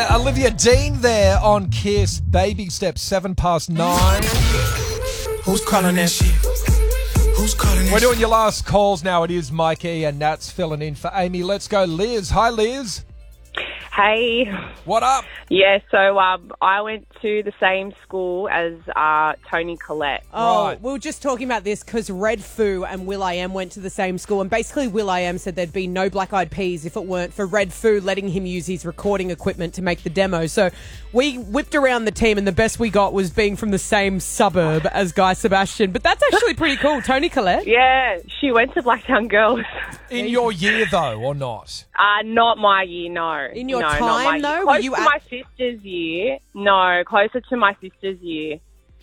Olivia Dean there on Kiss. Baby Steps, 9:07. Who's calling that shit? Who's calling that We're doing shit? your last calls now. It is Mikey and Nat's filling in for Amy. Let's go, Liz. Hi, Liz. Hey. What up? Yeah, so I went to the same school as Tony Collette. Oh, Right. we were just talking about this because Red Foo and Will.i.am went to the same school, and basically Will.i.am said there'd be no Black Eyed Peas if it weren't for Red Foo letting him use his recording equipment to make the demo. So we whipped around the team, and the best we got was being from the same suburb as Guy Sebastian. But that's actually pretty cool. Tony Collette? Yeah, she went to Blacktown Girls. In your year, though, or not? Not my year, no. In your not time, my though? year. Were Close you to at- my sister's year. No, closer to my sister's year.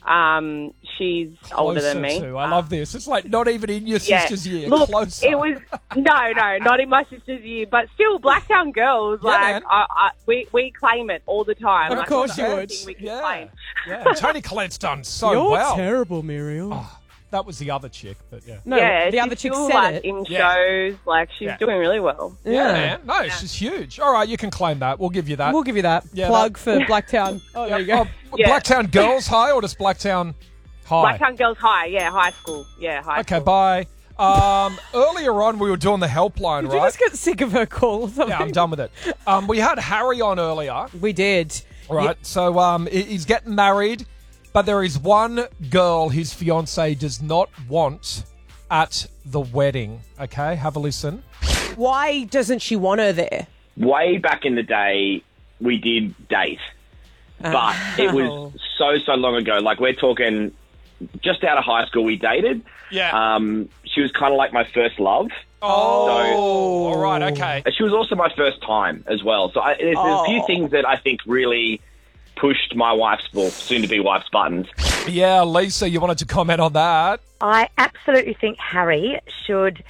She's older than me. Closer to. I love this. It's like not even in your Yeah. sister's year. Look, Closer. it was no, not in my sister's year, but still, Blacktown Girls. Yeah, man. We claim it all the time. Of course it's you the would. first thing we can Yeah. claim. Yeah. Tony Collette's done so You're well. terrible, Muriel. That was the other chick, but yeah. No, Yeah, the other she's chick still, said like, it. in Yeah. shows. Like she's Yeah. doing really well. Yeah, man. No, she's huge. All right, you can claim that. We'll give you that. We'll give you that. Yeah, Plug for Blacktown. Oh, there you go. Yeah. Blacktown Girls High or just Blacktown High? Blacktown Girls High, yeah, high school. Yeah, high Okay, school. bye. Earlier on, we were doing the helpline, Did right? you just get sick of her call or something? Yeah, I'm done with it. We had Harry on earlier, We did. right? So he's getting married, but there is one girl his fiance does not want at the wedding. Okay, have a listen. Why doesn't she want her there? Way back in the day, we did date, but it was so long ago. Like we're talking, just out of high school, we dated. Yeah. She was kind of like my first love. All right, okay. She was also my first time as well. So there's a few things that I think really pushed my wife's, well, soon-to-be wife's buttons. Yeah, Lisa, you wanted to comment on that? I absolutely think Harry should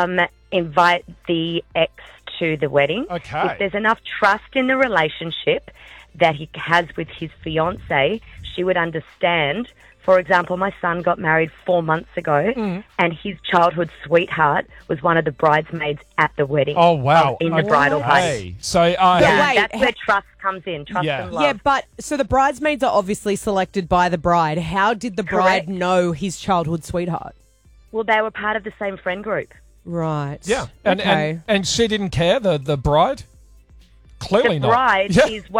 invite the ex to the wedding. Okay. If there's enough trust in the relationship that he has with his fiancée, she would understand. For example, my son got married 4 months ago, and his childhood sweetheart was one of the bridesmaids at the wedding. Oh, wow. In the bridal party. Hey, so Yeah, Wait, that's where trust comes in. Trust Yeah. and love. Yeah, but so the bridesmaids are obviously selected by the bride. How did the bride Correct. know his childhood sweetheart? Well, they were part of the same friend group. Right. yeah, and, okay. and she didn't care, the bride? Clearly The not. bride Yeah. is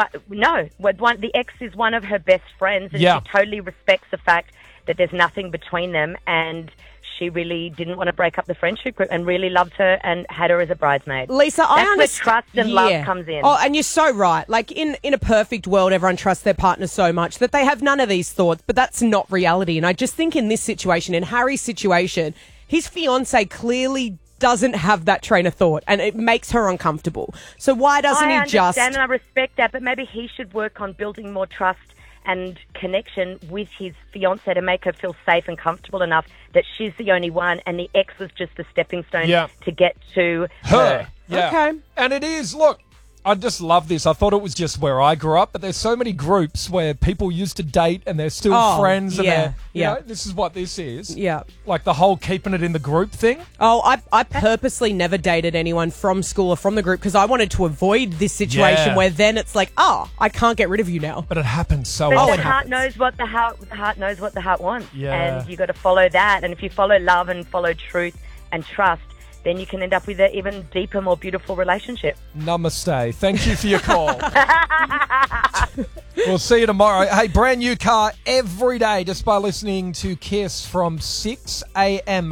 the ex is one of her best friends, and Yeah. she totally respects the fact that there's nothing between them, and she really didn't want to break up the friendship group and really loved her and had her as a bridesmaid. Lisa, I That's where understand. trust and love comes in. Oh, and you're so right. Like in a perfect world, everyone trusts their partner so much that they have none of these thoughts, but that's not reality. And I just think in this situation, in Harry's situation, his fiance clearly doesn't have that train of thought, and it makes her uncomfortable. So why doesn't I he just? understand and I respect that, but maybe he should work on building more trust and connection with his fiancée to make her feel safe and comfortable enough that she's the only one, and the ex was just a stepping stone Yeah. to get to Her. Yeah. Okay. And it is, look, I just love this. I thought it was just where I grew up, but there's so many groups where people used to date and they're still Oh, friends. And yeah, they're, you yeah. know, this is what this is. Yeah. Like the whole keeping it in the group thing. Oh, I purposely never dated anyone from school or from the group because I wanted to avoid this situation Yeah. where then it's like, oh, I can't get rid of you now. But it happens so But often. the heart knows what the heart knows what the heart wants, Yeah. and you got to follow that. And if you follow love and follow truth and trust, then you can end up with an even deeper, more beautiful relationship. Namaste. Thank you for your call. We'll see you tomorrow. Hey, brand new car every day just by listening to Kiss from 6 a.m.